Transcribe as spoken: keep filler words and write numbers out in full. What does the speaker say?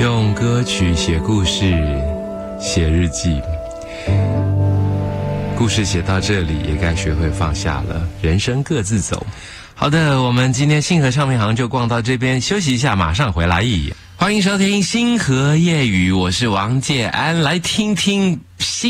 用歌曲写故事，写日记。故事写到这里，也该学会放下了，人生各自走。好的，我们今天星河唱片行就逛到这边，休息一下，马上回来。欢迎收听星河夜语，我是王介安，来听听星